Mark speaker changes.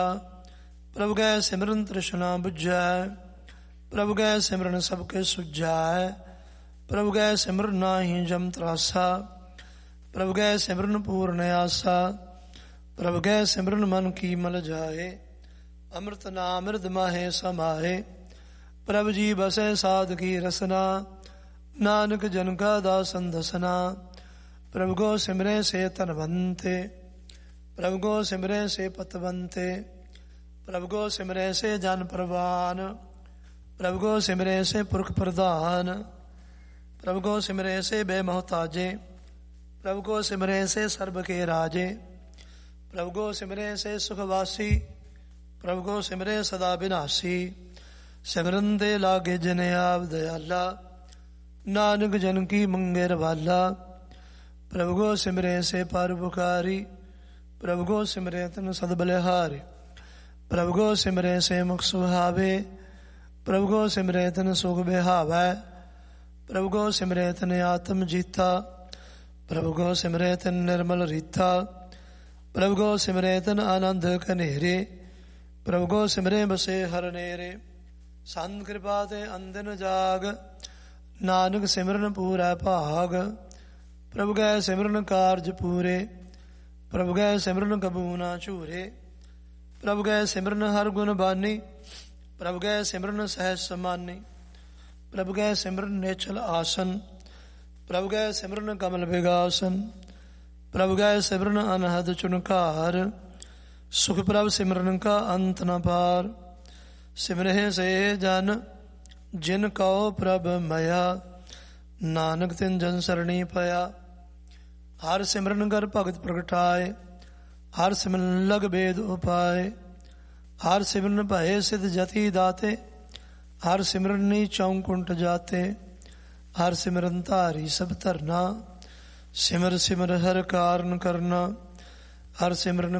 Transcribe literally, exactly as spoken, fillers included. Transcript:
Speaker 1: प्रभु गै सिमरन तृष्णा बुझै, प्रभु गै सिमरन सबके सुझै, प्रभु गै सिमरन नाहि जम त्रासा, प्रभु गै सिमरन पूर्ण आसा, प्रभु गै सिमरन मन की मल जाए, अमृत नाम मृद माहे समाए, प्रभु जी बसै साध की रसना, नानक जन का दासन दसना, प्रभु को सिमरे से तनवंते, प्रभु को सिमरे से पतवंते, प्रभु को सिमरे से जन प्रवान, प्रभु को सिमरे से पुरख प्रधान, प्रभु को सिमरे से बेमोहताजे, प्रभु को सिमरे से सर्व के राजे, प्रभु को सिमरे से सुखवासी, प्रभु को सिमरे सदा विनाशी, सिमरन दे लागे जन आप दयाला, नानक जन की मंगेर वाला, प्रभु को सिमरे से परोपकारी, प्रभु को सिमरे तन सद बलिहारी, प्रभु को सिमरे से मुख सुहावे, प्रभु को सिमरे तन सुख बिहावै, प्रभु को सिमरे तन आत्म जीता, प्रभु को सिमरे तन निर्मल रीता, प्रभु को सिमरे तन आनंद कनेरे, प्रभु को सिमरे बसे हर नेरे, संत कृपा ते अंदन जाग, नानक सिमरन पूरा भाग, प्रभु गै सिमरन कारज पूरे, प्रभु गै सिमरन कबू ना झूरे, प्रभु गै सिमरन हर गुण बानी, प्रभु गै सिमरन सहज समानी, प्रभु गै सिमरन नेचल आसन, प्रभु गै सिमरन कमल विगासन, प्रभु गै सिमरन अनहद चुनकार, सुख प्रभु सिमरन का अंत न पार, सिमरहे से जन जिन कहो प्रभ मया, नानक तिन जन सरणी पया, हर सिमरन कर भगत प्रगटाए, हर सिमरन लग भेद उपाय, हर सिमरन भय सिद्ध जति दाते, हर सिमरन नी चौकुंट जाते, हर सिमरन धारी सब धरना, सिमर सिमर हर कारण करना, हर सिमरन